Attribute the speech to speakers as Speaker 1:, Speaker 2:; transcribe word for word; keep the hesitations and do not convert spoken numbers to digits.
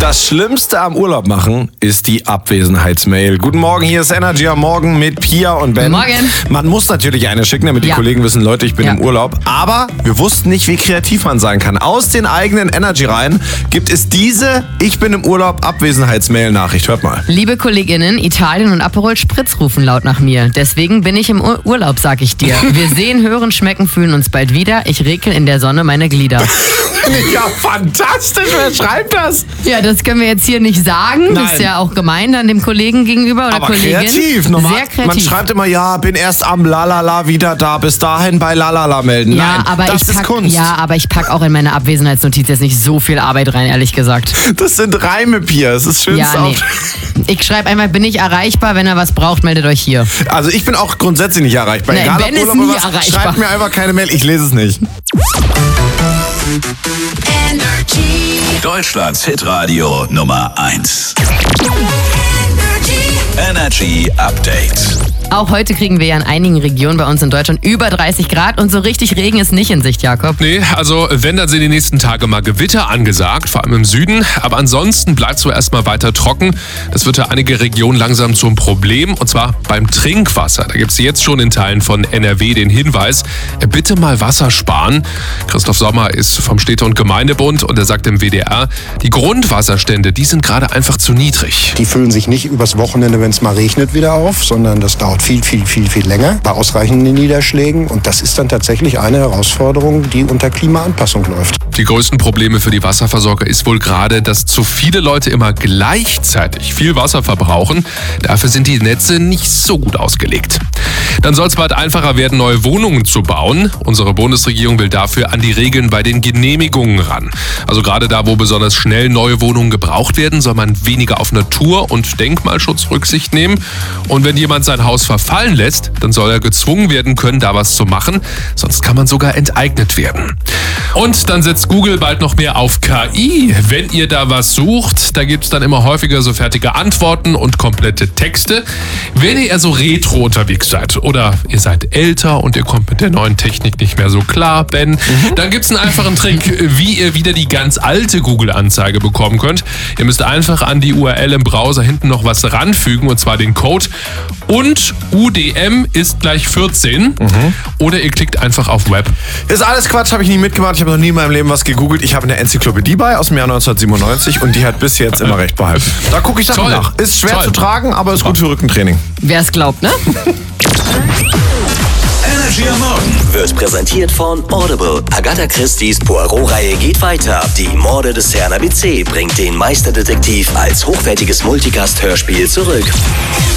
Speaker 1: Das Schlimmste am Urlaub machen ist die Abwesenheitsmail. Guten Morgen, hier ist Energy am Morgen mit Pia und Ben.
Speaker 2: Morgen.
Speaker 1: Man muss natürlich eine schicken, damit die
Speaker 2: Ja.
Speaker 1: Kollegen wissen, Leute, ich bin
Speaker 2: Ja.
Speaker 1: im Urlaub. Aber wir wussten nicht, wie kreativ man sein kann. Aus den eigenen Energy-Reihen gibt es diese Ich bin im Urlaub Abwesenheitsmail-Nachricht. Hört mal.
Speaker 2: Liebe KollegInnen, Italien und Aperol Spritz rufen laut nach mir. Deswegen bin ich im Ur- Urlaub, sag ich dir. Wir sehen, hören, schmecken, fühlen uns bald wieder. Ich rekel in der Sonne meine Glieder.
Speaker 1: Ja, fantastisch. Wer schreibt das?
Speaker 2: Ja, das können wir jetzt hier nicht sagen. Das ist
Speaker 1: Nein.
Speaker 2: ja auch gemein dann dem Kollegen gegenüber oder
Speaker 1: Aber
Speaker 2: Kollegin.
Speaker 1: kreativ. Normal,
Speaker 2: Sehr kreativ.
Speaker 1: Man schreibt immer, ja, bin erst am Lalala wieder da. Bis dahin bei Lalala melden.
Speaker 2: ja,
Speaker 1: Nein,
Speaker 2: aber
Speaker 1: das
Speaker 2: ich
Speaker 1: ist
Speaker 2: pack,
Speaker 1: Kunst.
Speaker 2: Ja, aber ich pack auch in meine Abwesenheitsnotiz jetzt nicht so viel Arbeit rein, ehrlich gesagt.
Speaker 1: Das sind Reime, Pia. Das ist schönste
Speaker 2: Ja, nee.
Speaker 1: Auf-
Speaker 2: Ich schreibe einfach, bin ich erreichbar, wenn ihr was braucht, meldet euch hier.
Speaker 1: Also ich bin auch grundsätzlich nicht erreichbar.
Speaker 2: Nein,
Speaker 1: Egal
Speaker 2: Ben
Speaker 1: ob
Speaker 2: ist
Speaker 1: Urlaub
Speaker 2: nie
Speaker 1: oder was,
Speaker 2: erreichbar.
Speaker 1: schreibt mir einfach keine Mail, ich lese es nicht.
Speaker 3: Deutschlands Hitradio Nummer eins. Energy Update.
Speaker 2: Auch heute kriegen wir ja in einigen Regionen bei uns in Deutschland über dreißig Grad und so richtig Regen ist nicht in Sicht, Jakob.
Speaker 4: Nee, also wenn, dann sind die nächsten Tage mal Gewitter angesagt, vor allem im Süden. Aber ansonsten bleibt es so erstmal weiter trocken. Das wird für einige Regionen langsam zum Problem, und zwar beim Trinkwasser. Da gibt es jetzt schon in Teilen von N R W den Hinweis, bitte mal Wasser sparen. Christoph Sommer ist vom Städte- und Gemeindebund und er sagt im W D R, die Grundwasserstände, die sind gerade einfach zu niedrig.
Speaker 5: Die füllen sich nicht übers Wochenende, wenn es mal regnet, wieder auf, sondern das dauert viel, viel, viel, viel länger bei ausreichenden Niederschlägen. Und das ist dann tatsächlich eine Herausforderung, die unter Klimaanpassung läuft.
Speaker 4: Die größten Probleme für die Wasserversorger ist wohl gerade, dass zu viele Leute immer gleichzeitig viel Wasser verbrauchen. Dafür sind die Netze nicht so gut ausgelegt. Dann soll es bald einfacher werden, neue Wohnungen zu bauen. Unsere Bundesregierung will dafür an die Regeln bei den Genehmigungen ran. Also gerade da, wo besonders schnell neue Wohnungen gebraucht werden, soll man weniger auf Natur- und Denkmalschutz Rücksicht nehmen. Und wenn jemand sein Haus verfallen lässt, dann soll er gezwungen werden können, da was zu machen. Sonst kann man sogar enteignet werden. Und dann setzt Google bald noch mehr auf K I. Wenn ihr da was sucht, da gibt es dann immer häufiger so fertige Antworten und komplette Texte. Wenn ihr eher so retro unterwegs seid oder ihr seid älter und ihr kommt mit der neuen Technik nicht mehr so klar, Ben, mhm. dann gibt es einen einfachen Trick, wie ihr wieder die ganz alte Google-Anzeige bekommen könnt. Ihr müsst einfach an die U R L im Browser hinten noch was ranfügen, und zwar den Code und U D M ist gleich vierzehn. Mhm. Oder ihr klickt einfach auf Web.
Speaker 1: Ist alles Quatsch, habe ich nie mitgemacht. Ich habe noch nie in meinem Leben was gegoogelt. Ich habe eine Enzyklopädie bei aus dem Jahr neunzehnhundertsiebenundneunzig und die hat bis jetzt immer recht behalten. Da gucke ich Sachen
Speaker 4: Toll.
Speaker 1: nach. Ist schwer
Speaker 4: Toll.
Speaker 1: zu tragen, aber ist gut für Rückentraining.
Speaker 2: Wer es glaubt, ne?
Speaker 3: Energy am Morgen wird präsentiert von Audible. Agatha Christie's Poirot-Reihe geht weiter. Die Morde des Herrn A B C bringt den Meisterdetektiv als hochwertiges Multicast-Hörspiel zurück.